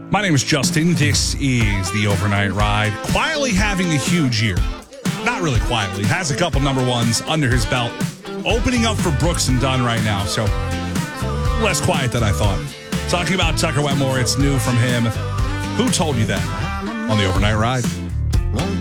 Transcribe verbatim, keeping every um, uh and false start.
My name is Justin. This is the Overnight Ride. Quietly having a huge year. Not really quietly. Has a couple number ones under his belt. Opening up for Brooks and Dunn right now. So less quiet than I thought. Talking about Tucker Wetmore. It's new from him. Who told you that? On the Overnight Ride.